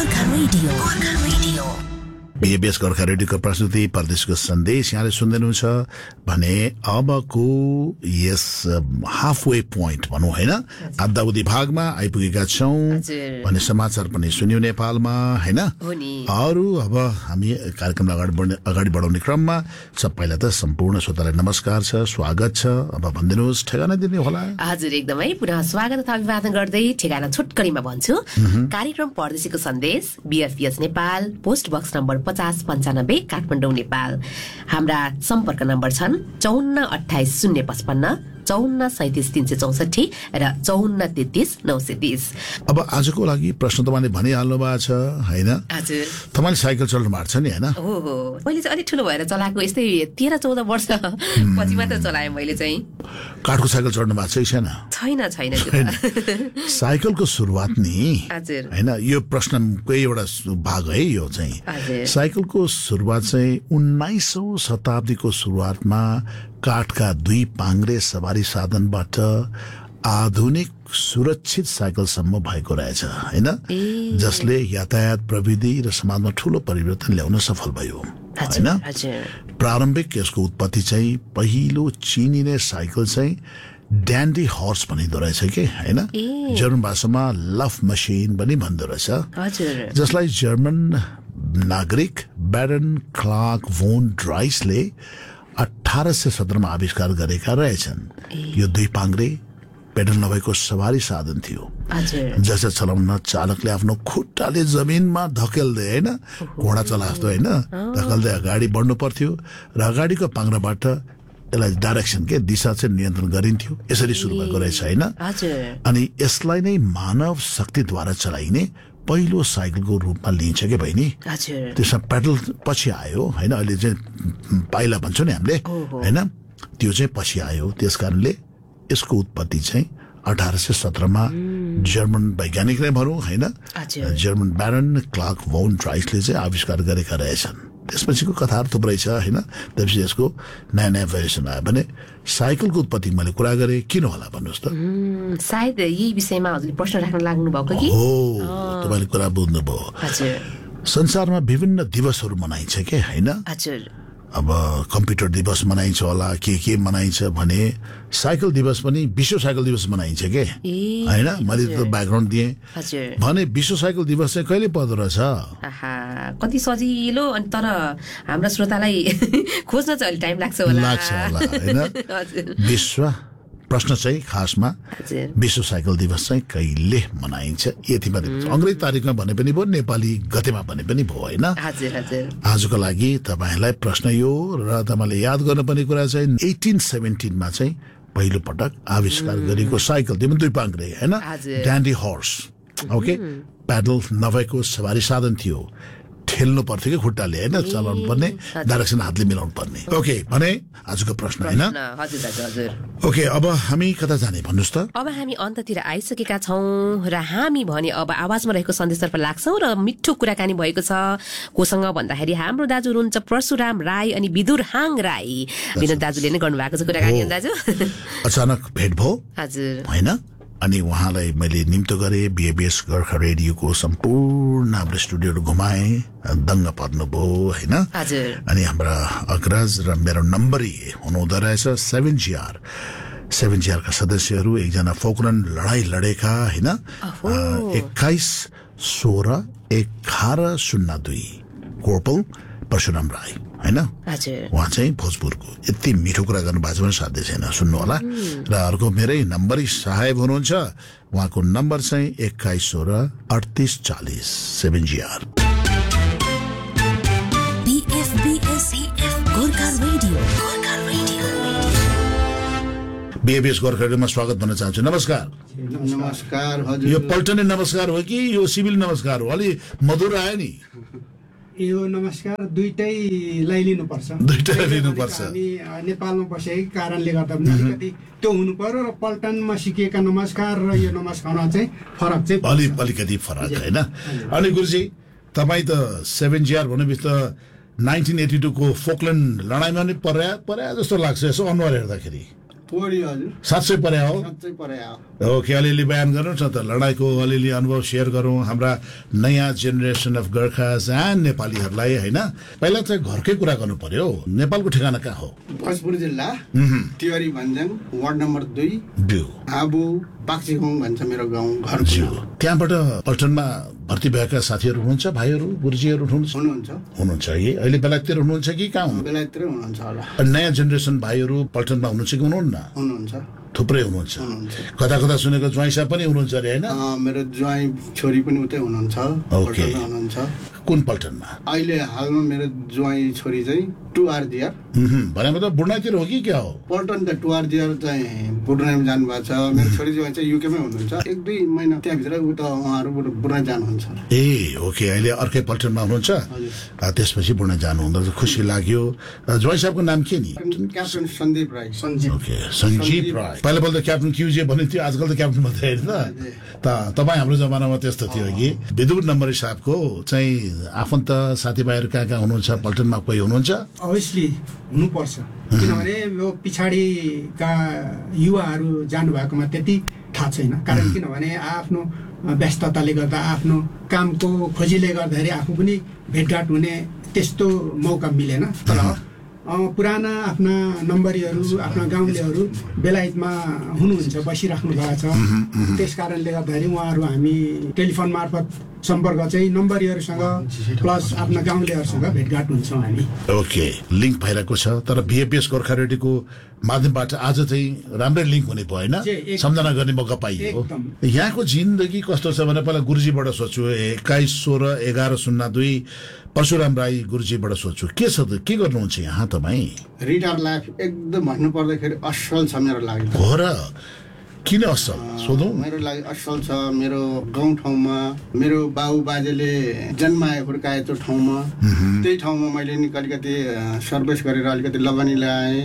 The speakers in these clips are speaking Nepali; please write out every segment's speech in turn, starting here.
बीएबीएस गोर्खा रेडियोको प्रस्तुति परदेशको सन्देश यहाँले सुन्दै हुनुहुन्छ भने अबको यस हाफवे पोइन्ट भनौँ होइन आधाउधी भागमा आइपुगेका छौं भने समाचार पनि सुन्यौ नेपालमा होइन अरू अब हामी कार्यक्रमलाई अगाडि बढाउने क्रममा सबैलाई त सम्पूर्ण श्रोतालाई नमस्कार छ स्वागत छ अब भनिदिनुहोस् ठेगाना दिने होला हजुर एकदमै पुनः स्वागत तथा अभिवादन गर्दै ठेगाना छोटकरीमा भन्छु कार्यक्रम परदेशीको सन्देश बीएफपीएस Nepal post box number 5095 Kathmandu Nepal हाम्रा सम्पर्क नम्बर छन् 5428 055 5437 364 र 5433 930। अब आजको लागि प्रश्न तपाईले भनिहाल्नु भएको छ हैन हजुर तपाईले साइकल चलाउनु भएको छ नि हैन ओहो मैले चाहिँ अलि ठुलो भएर चलाएको यस्तै 13-14 वर्ष पछि मात्र चलाएँ मैले चाहिँ काठको साइकल चढ्नु भएको छैन साइकलको सुरुवात नि हजुर हैन यो प्रश्नकै एउटा भाग है यो चाहिँ साइकलको सुरुवात चाहिँ 19औं शताब्दीको सुरुवातमा काठका दुई पाङ्ग्रे सवारी साधनबाट आधुनिक सुरक्षित साइकलसम्म भएको रहेछ हैन जसले यातायात प्रविधि र समाजमा ठूलो परिवर्तन ल्याउन सफल भयो हैन प्रारम्भिक यसको उत्पत्ति चाहिँ पहिलो चिनिने साइकल चाहिँ ड्यान्डी हर्स भनिदो रहेछ के हैन जर्मन भाषामा लफ मसिन पनि भन्दो रहेछ जसलाई जर्मन नागरिक ब्यारन क्लार्क भोन ड्राइसले 1817 मा आविष्कार गरेका रहेछन् यो दुई पाङ्ग्रे पेडल नभएको सवारी साधन थियो जसले चलाउन चालकले आफ्नो खुट्टाले जमिनमा धकेल्दै हैन घोडा चला जस्तो हैन धकेल्दै अगाडि बढ्नु पर्थ्यो र अगाडिको पाङ्ग्राबाट यसलाई डाइरेक्सन के दिशा चाहिँ नियन्त्रण गरिन्थ्यो यसरी सुरु भएको रहेछ हैन अनि यसलाई नै मानव शक्तिद्वारा चलाइने पहिलो साइकलको रूपमा लिन्छ के बहिनी त्यसमा पेडल पछि आयो हैन अहिले चाहिँ पाइला भन्छौं नि हामीले हैन त्यो चाहिँ पछि आयो त्यसकारणले यसको उत्पत्ति चाहिँ 1817 मा जर्मन वैज्ञानिकले भनौं हैन जर्मन ब्यारन क्लार्क भोन ड्राइसले चाहिँ आविष्कार गरेका रहेछन् त्यसपछिको कथाहरु थुप्रै छ हैन त्यसपछि यसको नयाँ नयाँ भेरिएसन आयो भने साइकलको उत्पत्ति मैले कुरा गरे किन होला भन्नुस् त सायद यही विषयमा हजुरले प्रश्न राख्न लाग्नु भएको कि हो तपाईले कुरा बुझ्नु भयो हजुर संसारमा विभिन्न दिवसहरु मनाइन्छ के हैन हजुर अब कम्प्युटर दिवस मनाइन्छ होला के मनाइन्छ भने साइकल दिवस पनि विश्व साइकल दिवस मनाइन्छ के हैन मैले त ब्याकग्राउन्ड दिए भने विश्व साइकल दिवस चाहिँ कहिले पर्दो रहेछ कति सजिलो अनि तर हाम्रो श्रोतालाई खोज्न चाहिँ अलि टाइम लाग्छ होला हैन विश्व प्रश्न चाहिँ खासमा विश्व साइकल दिवस चाहिँ कहिले मनाइन्छ यति मात्रै अंग्रेजी तारिखमा भने पनि भयो नेपाली गतेमा भने पनि भयो हैन आजको लागि तपाईहरुलाई प्रश्न यो र तपाईले याद गर्नुपर्ने कुरा चाहिँ 1817 मा चाहिँ पहिलो पटक आविष्कार गरेको साइकल त्यो पनि दुई पाङ्ग्रे हैन ड्यान्डी हर्स ओके पेडल नभएको सवारी साधन थियो ठेल्नु पर्थ्यो कि खुट्टाले हैन चलाउनु पर्ने डाइरेक्सन हातले मिलाउनु पर्ने ओके भने आजको प्रश्न हैन हजुर ओके अब हामी कता जाने भन्नुस् त अब हामी अन्ततिर आइसकेका छौं र हामी भने अब आवाजमा रहेको सन्देशतर्फ लाग्छौं र मिठो कुराकानी भएको छ कोसँग भन्दाखेरि हाम्रो दाजु हुनुहुन्छ परशुराम राई अनि विदुर हाङ राई विनोद दाजुले नै गर्नु भएको छ कुराकानी दाजु अचानक भेट भयो हजुर हैन अनि उहाँलाई मैले निम्तो गरे बीएबीएस गोर्खा रेडियोको सम्पूर्ण हाम्रो स्टुडियोहरु घुमाए दंग पर्नुभयो हैन अनि हाम्रा अग्रज र मेरो नम्बरी हुनुहुँदो रहेछ 7GR का सदस्यहरू एकजना फोकलन लडाई लडेका हैन 21 16 1102 कोर्पल परशुराम राई हैन उहाँ चाहिँ भोजपुरको यति मिठो कुरा गर्नु भएको छ साध्य छैन सुन्नु होला र अर्को मेरै नम्बरी साहेब हुनुहुन्छ उहाँको नम्बर चाहिँ 21 16 38 40 7GR BFBS Gorkha radio बीएबीएस Gorkha रेडियोमा स्वागत भन्न चाहन्छु नमस्कार हजुर यो पल्टने नमस्कार हो कि यो सिभिल नमस्कार हो अलि मधुर आयो नि यो नमस्कार दुईटैलाई लिनुपर्छ हामी नेपालमा बसेको कारणले गर्दा पनि अलिकति त्यो हुनु पर्यो र पल्टनमा सिकेका नमस्कार र यो नमस्कारमा चाहिँ फरक चाहिँ अलिकति फरक हैन अनि गुरुजी तपाई त 7GR भनेपछि त 1982 को फोकल्यान्ड लडाईमा नि पर्या जस्तो लाग्छ यसो अनुहार हेर्दाखेरि थोरै हजुर साँच्चै परे हो साँच्चै परे हो ओके अलिअलि बयान गर्नुहोस् न त लडाईँको अलिअलि अनुभव सेयर गरौँ हाम्रा नयाँ जेनेरेसन अफ गोर्खास एन्ड नेपालीहरूलाई होइन पहिला चाहिँ घरकै कुरा गर्नु पर्यो नेपालको ठेगाना कहाँ हो भोजपुर जिल्ला टिहरी भन्ज्याङ वार्ड नम्बर 2 आबु बाक्सीगाउँ भन्छ मेरो गाउँ घर त्यहाँबाट पल्टनमा भर्ती भएका साथीहरू हुनुहुन्छ भाइहरू गुरुजीहरू हुनुहुन्छ है अहिले बेलायततिर हुनुहुन्छ कि कहाँ बेलायततिर हुनुहुन्छ होला नयाँ जेनेरेसन भाइहरू पल्टनमा हुनुहुन्छ कि हुनुहुन्छ थुप्रै हुनुहुन्छ कता कता सुनेको ज्वाइँ साहब पनि हुनुहुन्छ अरे होइन मेरो ज्वाइँ छोरी पनि उतै हुनुहुन्छ हुनुहुन्छ कुन पल्टनमा अहिले हालमा मेरो ज्वाइँ छोरी चाहिँ 2RDR भनेको त बुढ्नातिर हो कि क्या हो पल्टन त 2RDR चाहिँ बुढ्नामा जानुभएको छ मेरो छोरी ज्वाइँ चाहिँ युकेमै हुनुहुन्छ 1-2 महिना त्यहाँभित्र उता उहाँहरू बुढ्ना जानुहुन्छ ए ओके अहिले अर्कै पल्टनमा हुनुहुन्छ त्यसपछि बुढ्ना जानुहुँदो खुसी लाग्यो ज्वाइँ साहबको नाम के नि क्याप्टन सन्दीप राई ओके सञ्जीव राई पहिला पहिला त क्याप्टन क्युजे भन्थ्यो आजकल त क्याप्टन मात्रै होइन त तपाईँ हाम्रो जमानामा त्यस्तो थियो कि विदुर नम्बरी साहबको चाहिँ आफन्त साथीभाइहरू कहाँ कहाँ हुनुहुन्छ पल्टनमा कोही हुनुहुन्छ अभियसली हुनुपर्छ किनभने यो पछाडिका युवाहरू जानुभएकोमा त्यति थाहा छैन कारण किनभने आफ्नो व्यस्तताले गर्दा आफ्नो कामको खोजीले गर्दाखेरि आफू पनि भेटघाट हुने त्यस्तो मौका मिलेन तर पुराना आफ्ना नम्बरीहरू आफ्ना गाउँलेहरू बेलायतमा हुनुहुन्छ बसिराख्नु भएको छ त्यस कारणले गर्दाखेरि उहाँहरू हामी टेलिफोन मार्फत सम्पर्क चाहिँ नम्बरीहरूसँग प्लस आफ्ना गाउँलेहरूसँग भेटघाट हुन्छौँ हामी ओके लिङ्क भइरहेको छ तर बिएपिएस गोर्खा रेडियोको माध्यमबाट आज चाहिँ राम्रै लिङ्क हुने भयो होइन सम्झना गर्ने मौका पाइयो यहाँको जिन्दगी कस्तो छ भने पहिला गुरुजीबाट सोध्छु 21-16-11-02 परशुराम राई गुरुजीबाट सोध्छु के छ त के गर्नुहुन्छ यहाँ तपाईँ रिटायर लाइफ एकदम भन्नु पर्दाखेरि असल छ मेरो लागि हो र किन असल सोधौँ मेरो लागि असल छ मेरो गाउँठाउँमा मेरो बाउ बाजेले जन्माए हुर्काए त्यो ठाउँमा त्यही ठाउँमा मैले नि अलिकति सर्भिस गरेर अलिकति लगानी ल्याएँ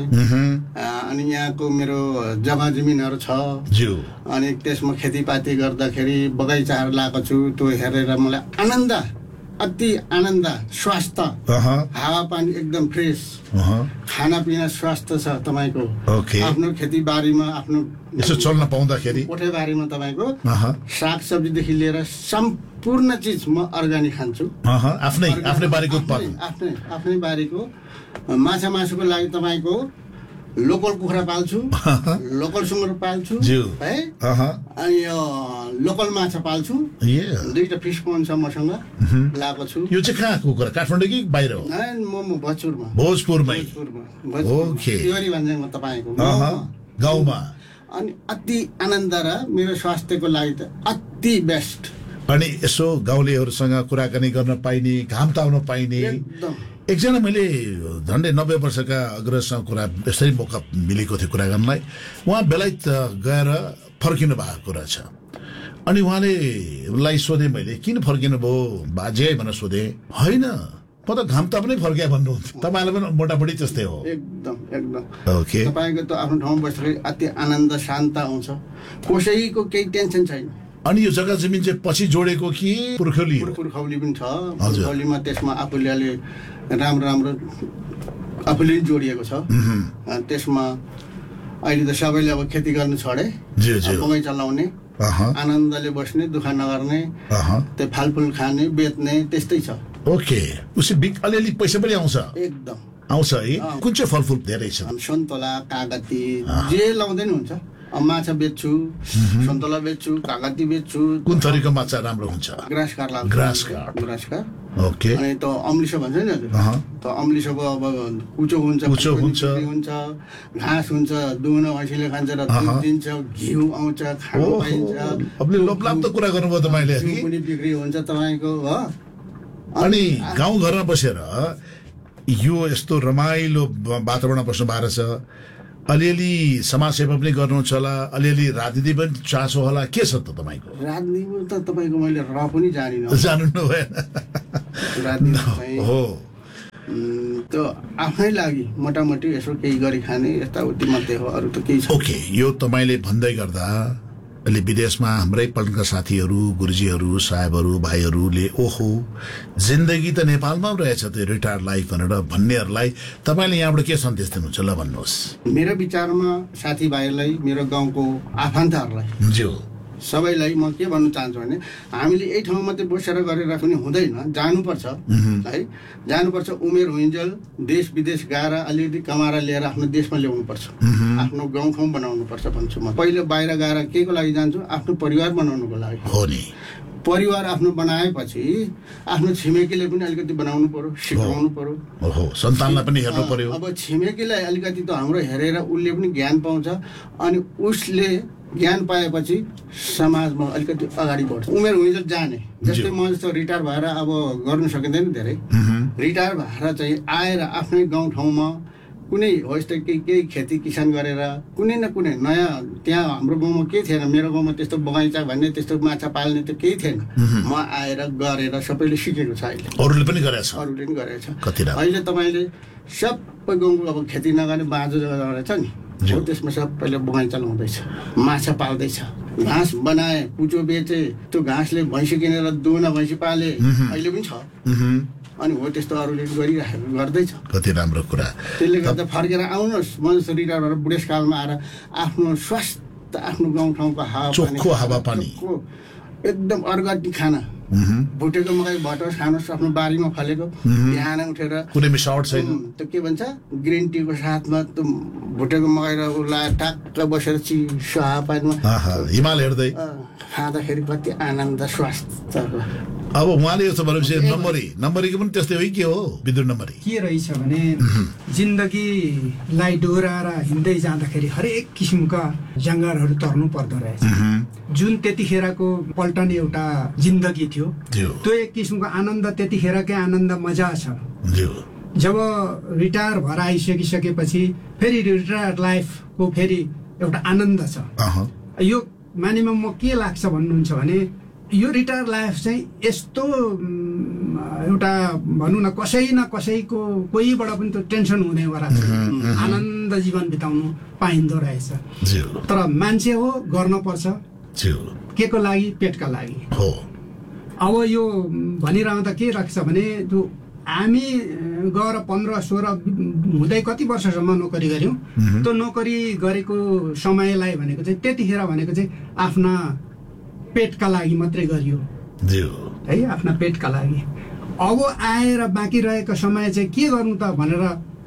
अनि यहाँको मेरो जग्गा जमिनहरू छ अनि त्यसमा खेतीपाती गर्दाखेरि बगैँचाहरू लगाएको छु त्यो हेरेर मलाई आनन्द अति आनन्द स्वास्थ्य हावापानी एकदम फ्रेस खानापिना स्वास्थ्य छ तपाईँको आफ्नो खेतीबारीमा आफ्नो यसो चल्न पाउँदाखेरि कोठेबारीमा तपाईँको सागसब्जीदेखि लिएर सम्पूर्ण चिज म अर्ग्यानिक खान्छु आफ्नै बारीको उत्पादन आफ्नै बारीको माछा मासुको लागि तपाईँको लोकल कुखुरा पाल्छु लोकल सुँगुर पाल्छु है अनि यो लोकल माछा पाल्छु 2टा फिस पन्ड छ मसँग लाएको छु यो चाहिँ कहाँ कुखुरा काठमाडौँ कि बाहिर हो म भोजपुरमै ओके टिहरी भन्ज्याङमा तपाईँको गाउँमा अनि अति आनन्द र मेरो स्वास्थ्यको लागि त अति बेस्ट अनि यसो गाउँलेहरूसँग कुराकानी गर्न पाइने घाम ताउन पाइने एकजना मैले झन्डै 90 वर्षका अग्रजसँग कुरा यसरी मौका मिलेको थियो कुरा गर्नलाई उहाँ बेलायत गएर फर्किनु भएको कुरा छ अनि उहाँले सोधेँ मैले किन फर्किनु भयो बाजे भनेर सोधेँ होइन म त घाम ताप्नै फर्किया भन्नुहुन्थ्यो तपाईँलाई पनि मोटामोटी त्यस्तै हो एकदम ओके तपाईँको त आफ्नो ठाउँमा बस्दाखेरि अति आनन्द शान्त आउँछ कसैको केही टेन्सन छैन अनि यो जग्गा जमिन चाहिँ पछि जोडेको कि पुर्खौली पनि छ पुर्खौलीमा त्यसमा आफूले राम्रो आफूले जोडिएको छ त्यसमा अहिले त सबैले अब खेती गर्नु छोडे बगैँचा लाउने आनन्दले बस्ने दुःख नगर्ने त्यो फलफुल खाने बेच्ने त्यस्तै छ ओके उसै अलिअलि पैसा पनि आउँछ एकदम आउँछ है कुन चाहिँ फलफुल धेरै छ सन्तोला कागती जे लाउँदै हुन्छ माछा बेच्छु सन्तोला बेच्छु कागती बेच्छु कुन थरीको माछा राम्रो हुन्छ ग्रास कार ओके अनि त अम्लिसो भन्छ नि हजुर त अम्लिसोको अब कुचो हुन्छ घाँस हुन्छ दुहुना भैँसीले खान्छ र दुध दिन्छ घिउ आउँछ खानु पाइन्छ लोभलाग्दो कुरा गर्नुभयो तपाईँले पनि बिक्री हुन्छ तपाईँको हो अनि गाउँघरमा बसेर यो यस्तो रमाइलो वातावरणमा बस्नु भएको छ अलिअलि समाजसेवा पनि गर्नुहुन्छ होला अलिअलि राजनीति पनि चासो होला के छ त तपाईँको राजनीतिमा त तपाईँको मैले र पनि जान्नु भएन हो त्यो आफ्नै लागि मोटामोटी यसो केही गरी खाने यताउति मात्रै हो अरू त केही छ ओके यो तपाईँले भन्दै गर्दा अहिले विदेशमा हाम्रै पल्टनका साथीहरू, गुरुजीहरू, साहेबहरू, भाइहरूले ओहो जिन्दगी त नेपालमा रहेछ त्यो रिटायर्ड लाइफ भनेर भन्नेहरूलाई तपाईँले यहाँबाट के सन्देश दिनुहुन्छ? ल भन्नुहोस्। मेरो विचारमा साथीभाइहरूलाई, मेरो गाउँको आफन्तहरूलाई ज्यू सबैलाई म के भन्न चाहन्छु भने हामीले यही ठाउँ मात्रै बसेर गरेर पनि हुँदैन, जानुपर्छ है, जानुपर्छ। उमेर हुइन्जेल देश विदेश गएर अलिकति कमाएर लिएर आफ्नो देशमा ल्याउनुपर्छ, आफ्नो गाउँठाउँ बनाउनुपर्छ भन्छु म। पहिले बाहिर गएर के को लागि जान्छु? आफ्नो परिवार बनाउनुको लागि हो नि। परिवार आफ्नो बनाएपछि आफ्नो छिमेकीले पनि अलिकति बनाउनु पर्यो, सिकाउनु पर्यो, सन्तानलाई पनि हेर्नु पर्यो। अब छिमेकीलाई अलिकति त हाम्रो हेरेर उसले पनि ज्ञान पाउँछ अनि उसले ज्ञान पाएपछि समाजमा अलिकति अगाडि बढ्छ। उमेर हुइन्जेल जाने जस्तै म जस्तो रिटायर भएर अब गर्नु सकिँदैन धेरै, रिटायर भएर चाहिँ आएर आफ्नै गाउँठाउँमा कुनै हो यस्तो केही खेती किसान गरेर कुनै न कुनै नयाँ, त्यहाँ हाम्रो गाउँमा केही थिएन, मेरो गाउँमा त्यस्तो बगैँचा भन्ने त्यस्तो माछा पाल्ने त केही थिएन, म आएर गरेर सबैले सिकेको छ। अहिले अरूले पनि गरेछ, अरूले पनि गरेछ। अहिले तपाईँले सबै गाउँको अब खेती नगर्ने बाँझो जग्गा रहेछ नि, हो त्यसमा सबैले बगैँचा लाउँदैछ, माछा पाल्दैछ, घाँस बनाए, कुचो बेचे, त्यो घाँसले भैँसी किनेर दुना भैँसी पाले, अहिले पनि छ। अनि हो त्यस्तो अरूले गरिराखेको गर्दैछ। कति राम्रो कुरा। त्यसले गर्दा फर्केर आउनुहोस्, म जस्तो रिटायर भएर बुढेसकालमा आएर आफ्नो स्वास्थ्य, आफ्नो गाउँठाउँको चोखो हावापानी, एकदम अर्ग्यानिक खाना, भुटेको मकै भटौस खानुहोस्, आफ्नो बारीमा फलेको, बिहान उठेर कुनै मिसावट छैन, त्यो के भन्छ ग्रिन टीको साथमा त्यो भुटेको मकै र उसलाई टाक्क बसेर चिसो हावापानीमा हिमाल हेर्दै खाँदाखेरि कति आनन्द स्वास्थ्य। अब उहाँले यस्तो भनेपछि नम्बरीको पनि त्यस्तै हो के हो? विद्युत नम्बरी के रहेछ भने जिन्दगीलाई डोराएर हिँड्दै जाँदाखेरि हरेक किसिमका जङ्गलहरू तर्नु पर्दो रहेछ। जुन त्यतिखेरको पल्टन एउटा जिन्दगी थियो, त्यो एक किसिमको आनन्द, त्यतिखेरकै आनन्द मजा छ। जब रिटायर भएर आइसकिसकेपछि फेरि रिटायर लाइफको फेरि एउटा आनन्द छ। यो मानेमा म के लाग्छ भन्नुहुन्छ भने यो रिटायर लाइफ चाहिँ यस्तो एउटा भनौँ न कसै न कसैको कोहीबाट पनि त्यो टेन्सन हुँदैन, आनन्द जीवन बिताउनु पाइँदो रहेछ। तर मान्छे हो, गर्न पर्छ, के को लागि? पेटका लागि हो। अब यो भनिरहँदा के लाग्छ भने त्यो हामी गएर 15-16 हुँदै कति वर्षसम्म नोकरी गऱ्यौँ, त्यो नोकरी गरेको समयलाई भनेको चाहिँ त्यतिखेर भनेको चाहिँ आफ्ना पेटका लागि मात्रै गरियो है, आफ्ना पेटका लागि। अब आएर बाँकी रहेको समय चाहिँ के गर्नु त भनेर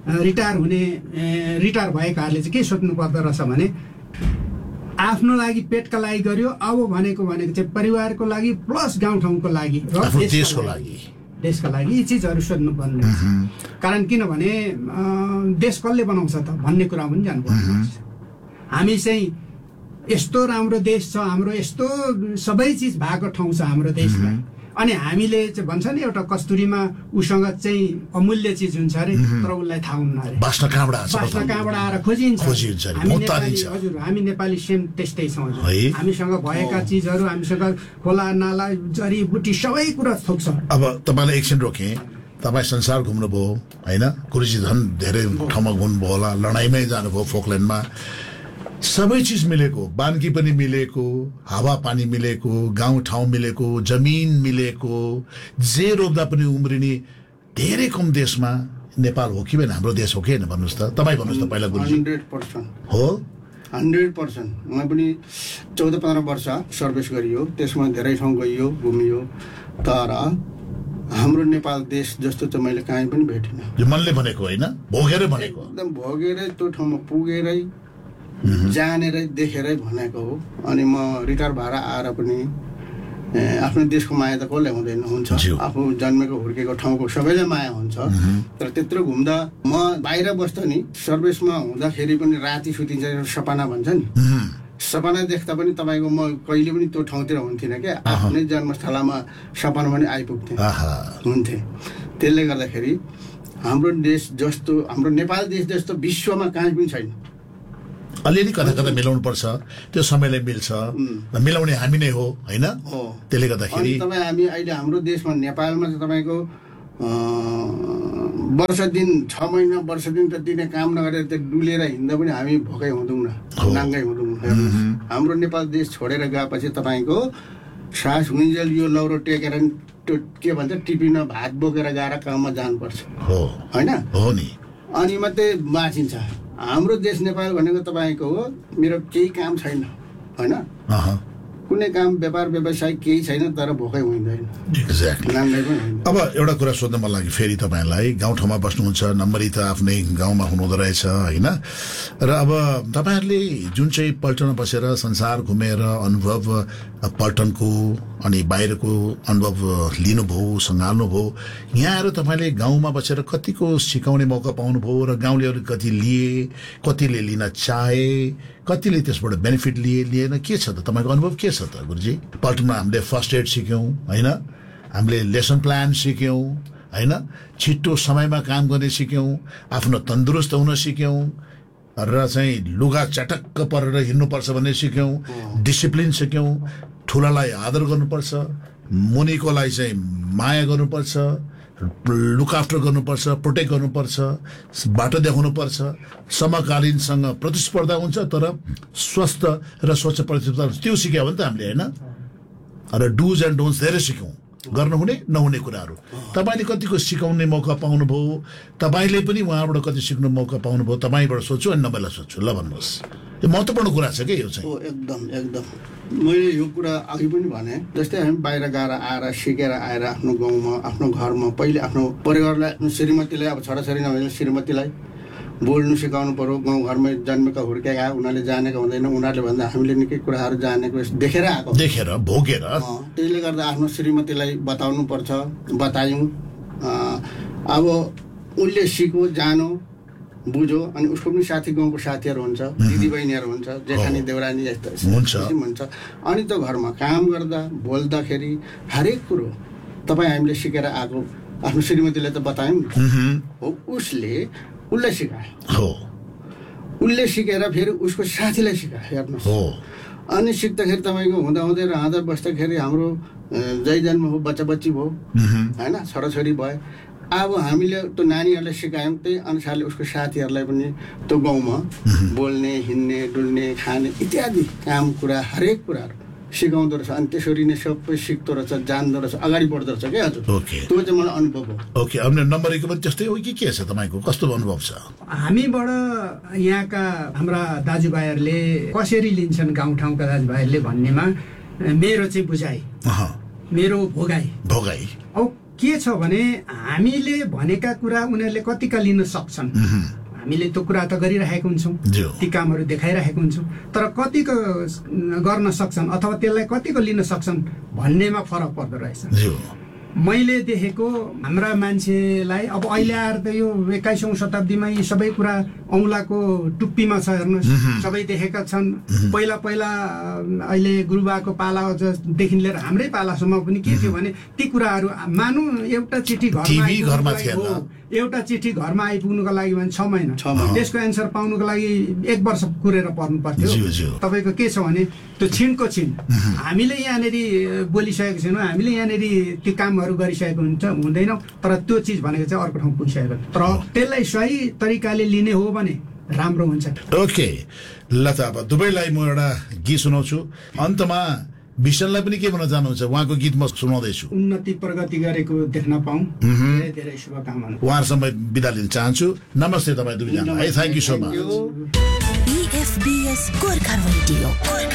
रिटायर भएकाहरूले चाहिँ के सोच्नु पर्दो रहेछ भने आफ्नो लागि पेटका लागि गर्यो, अब भनेको चाहिँ परिवारको लागि प्लस गाउँठाउँको लागि र देशका लागि यी चिजहरू सोध्नुपर्ने रहेछ। कारण किनभने देश कसले बनाउँछ त भन्ने कुरा पनि जानुपर्छ। हामी चाहिँ यस्तो राम्रो देश छ हाम्रो, यस्तो सबै चिज भएको ठाउँ छ हाम्रो देशमा, अनि हामीले चाहिँ भन्छ नि एउटा कस्तुरीमा उसँग चाहिँ अमूल्य चिज हुन्छ अरे, तर उसलाई थाहा हुन्न अरे, बास्ना कहाँबाट आएर खोजिन्छ। हजुर, हामी नेपाली सेम त्यस्तै छौँ। हामीसँग भएका चिजहरू, हामीसँग खोला नाला जडीबुटी सबै कुरा थोक्छ। अब तपाईँलाई एकछिन रोकेँ, तपाईँ संसार घुम्नुभयो होइन, गुरुजी झन् धेरै ठाउँमा घुम्नुभयो होला, लडाइँमै जानुभयो, फोकल्यान्डमा, सबै चिज मिलेको, बानगी पनि मिलेको, हावापानी मिलेको, गाउँठाउँ मिलेको, जमिन मिलेको, जे रोप्दा पनि उम्रिने धेरै कम देशमा नेपाल हो कि हाम्रो देश हो कि होइन भन्नुहोस् त, तपाईँ भन्नुहोस् त पहिला गुरुजी। 100% हो, 100%। मलाई पनि 14-15 वर्ष सर्भिस गरियो, त्यसमा धेरै ठाउँ गइयो, घुमियो, तर हाम्रो नेपाल देश जस्तो चाहिँ मैले कहीँ पनि भेटिनँ। यो मनले भनेको होइन, भोगेरै भनेको, एकदम भोगेरै त्यो ठाउँमा पुगेरै जानेरै देखेरै भनेको हो। अनि म रिटायर भएर आएर पनि आफ्नो देशको माया त कसले हुँदैन, हुन्छ, आफू जन्मेको हुर्केको ठाउँको सबैलाई माया हुन्छ। तर त्यत्रो घुम्दा म बाहिर बस्दा नि, सर्भिसमा हुँदाखेरि पनि राति सुतिन्छ, सपना भन्छ नि, सपना देख्दा पनि तपाईँको म कहिले पनि त्यो ठाउँतिर हुन्थिनँ क्या, आफ्नै जन्मस्थलमा सपना पनि आइपुग्थेँ हुन्थेँ। त्यसले गर्दाखेरि हाम्रो देश जस्तो, हाम्रो नेपाल देश जस्तो विश्वमा कहीँ पनि छैन। अलिअलि कता कता मिलाउनु पर्छ, त्यो समयलाई मिल्छ, मिलाउने हामी नै हो होइन। त्यसले गर्दाखेरि तपाईँ हामी अहिले हाम्रो देशमा नेपालमा चाहिँ तपाईँको वर्ष दिन 6 महिना वर्ष दिन त दिने काम नगरेर त डुलेर हिँड्दा पनि हामी भोकै हुँदैनौँ न, नाङ्गै हुँदैनौँ। हाम्रो नेपाल देश छोडेर गएपछि तपाईँको सास हुन्जेल यो लौरो टेकेर के भन्छ टिफिनमा भात बोकेर गएर काममा जानुपर्छ होइन, अनि मात्रै बाँचिन्छ। हाम्रो देश नेपाल भनेको तपाईँको हो मेरो केही काम छैन होइन, कुनै काम व्यापार व्यवसाय केही छैन तर भोकै हुँदैन। एक्ज्याक्टली। अब एउटा कुरा सोध्न मन लाग्यो फेरि तपाईँलाई, गाउँठाउँमा बस्नुहुन्छ, नम्बरी त आफ्नै गाउँमा हुनुहुँदो रहेछ होइन, र अब तपाईँहरूले जुन चाहिँ पल्टनमा बसेर संसार घुमेर अनुभव पल्टनको अनि बाहिरको अनुभव लिनुभयो, सँगाल्नुभयो, यहाँ आएर तपाईँले गाउँमा बसेर कतिको सिकाउने मौका पाउनुभयो र गाउँलेहरूले कति लिए, कतिले लिन चाहे, कतिले त्यसबाट बेनिफिट लिएन, के छ त तपाईँको अनुभव के छ त गुरुजी? पल्टनमा हामीले फर्स्ट एड सिक्यौँ होइन, हामीले लेसन प्लान सिक्यौँ होइन, छिट्टो समयमा काम गर्ने सिक्यौँ, आफ्नो तन्दुरुस्त हुन सिक्यौँ र चाहिँ लुगा चटक्क परेर हिँड्नुपर्छ भन्ने सिक्यौँ, डिसिप्लिन सिक्यौँ, ठुलालाई आदर गर्नुपर्छ, मुनिकोलाई चाहिँ माया गर्नुपर्छ, लुक आफ्टर गर्नुपर्छ, प्रोटेक्ट गर्नुपर्छ, बाटो देखाउनुपर्छ, समकालीनसँग प्रतिस्पर्धा हुन्छ तर स्वस्थ र स्वच्छ प्रतिस्पर्धा त्यो सिक्यो भने त हामीले होइन, र डुज एन्ड डोन्ट्स धेरै सिक्यौँ, गर्नुहुने नहुने कुराहरू। तपाईँले कतिको सिकाउने मौका पाउनुभयो, तपाईँले पनि उहाँबाट कति सिक्नु मौका पाउनुभयो, तपाईँबाट सोध्छु अनि नबैलाई सोध्छु, ल भन्नुहोस्। यो महत्त्वपूर्ण कुरा छ कि यो चाहिँ। एकदम एकदम मैले यो कुरा अघि पनि भने जस्तै हामी बाहिर गएर आएर सिकेर आएर आफ्नो गाउँमा आफ्नो घरमा पहिले आफ्नो परिवारलाई आफ्नो श्रीमतीलाई अब छोराछोरी नभए श्रीमतीलाई बोल्नु सिकाउनु पर्यो। गाउँघरमै जन्मेका हुर्केका उनीहरूले जानेका हुँदैन, उनीहरूले भन्दा हामीले निकै कुराहरू जानेको देखेर आएको, देखेर भोगेर, त्यसले गर्दा आफ्नो श्रीमतीलाई बताउनु पर्छ, बतायौँ। अब उसले सिक्यो जानो बुझो अनि उसको पनि साथी गाउँको साथीहरू हुन्छ, दिदीबहिनीहरू हुन्छ, जेठानी देउरानी यस्तो हुन्छ, अनि त घरमा काम गर्दा बोल्दाखेरि हरेक कुरो तपाईँ हामीले सिकेर आएको आफ्नो श्रीमतीलाई त बतायौँ हो, उसलाई सिकायो, उसले सिकेर फेरि उसको साथीलाई सिकायो हेर्नुहोस्। अनि सिक्दाखेरि तपाईँको हुँदाहुँदै रहँदा बस्दाखेरि हाम्रो जय जन्म हो, बच्चा बच्ची भयो होइन, छोराछोरी भयो। अब हामीले त्यो नानीहरूलाई सिकायौँ, त्यही अनुसारले उसको साथीहरूलाई पनि त्यो गाउँमा बोल्ने, हिँड्ने, डुल्ने, खाने इत्यादि काम कुरा हरेक कुराहरू सिकाउँदो रहेछ। अनि त्यसरी नै सबै सिक्दो रहेछ, जान्दो रहेछ, अगाडि बढ्दो रहेछ क्या हजुर। त्यो चाहिँ मलाई अनुभव हो। ओके, अब नम्बरको पनि त्यस्तै हो कि के छ तपाईँको, कस्तो अनुभव छ? हामीबाट यहाँका हाम्रा दाजुभाइहरूले कसरी लिन्छन् गाउँठाउँका दाजुभाइहरूले भन्नेमा मेरो चाहिँ बुझाइ, मेरो भोगाई अब के छ भने हामीले भनेका कुरा उनीहरूले कतिका लिन सक्छन्, हामीले त्यो कुरा त गरिरहेको हुन्छौँ, ती कामहरू देखाइरहेको हुन्छौँ, तर कतिको गर्न सक्छन् अथवा त्यसलाई कतिको लिन सक्छन् भन्नेमा फरक पर्दो रहेछ। मैले देखेको हाम्रा मान्छेलाई अब अहिले आएर त यो 21औं शताब्दीमा यी सबै कुरा औँलाको टुप्पीमा छ हेर्नुहोस्, सबै देखेका छन्। पहिला अहिले गुरुबाको पालादेखि लिएर हाम्रै पालासम्म पनि के थियो भने ती कुराहरू मानु एउटा चिठी घरमा आइपुग्नुको लागि भने 6 महिना, त्यसको एन्सर पाउनुको लागि 1 वर्ष कुरेर पर्नु पर्थ्यो। तपाईँको के छ भने त्यो छिनको छिन हामीले यहाँनिर बोलिसकेको छैनौँ, हामीले यहाँनिर त्यो कामहरू गरिसकेको हुँदैनौँ, तर त्यो चिज भनेको चाहिँ अर्को ठाउँ पुगिसकेको, तर त्यसलाई सही तरिकाले लिने हो भने राम्रो हुन्छ। ओके ल त अब दुवैलाई म एउटा गीत सुनाउँछु, अन्तमा विशनलाई पनि के भन्न चाहनुहुन्छ? उहाँको गीत म सुनाउँदैछु। उन्नति प्रगति गरेको देख्न पाऊँ, धेरै धेरै शुभकामना। उहाँहरूसँग बिदा लिन चाहन्छु। नमस्ते तपाईँ दुईजना, है, thank you so much. EFBS Gorkha radio.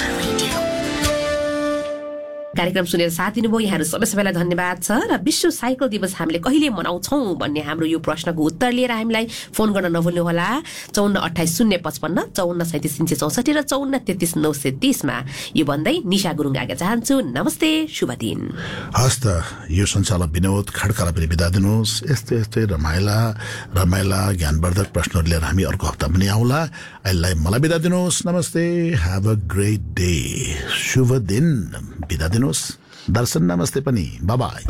कार्यक्रम सुनेर साथ दिनुभयो यहाँहरू सबैलाई धन्यवाद छ। र विश्व साइकल दिवस हामीले कहिले मनाउँछौँ भन्ने हाम्रो यो प्रश्नको उत्तर लिएर हामीलाई फोन गर्न नभुल्नुहोला। 54 28 055 54 37 364 र 54 33 930 मा। यो भन्दै निशा गुरुङ आगे चाहन्छु। नमस्ते, शुभ दिन। हस् त, यो सञ्चालक विनोद खड्कालाई पनि बिदा दिनुहोस्। यस्तै रमाइला ज्ञानवर्धक प्रश्नहरू लिएर हामी अर्को हप्ता पनि आउला। अहिले मलाई बिदा दिनुहोस्। नमस्ते, ह्याभ अ ग्रेट डे, शुभ दिन, बिदा दिनुहोस्। दर्शन नमस्ते पनि, बाय बाय।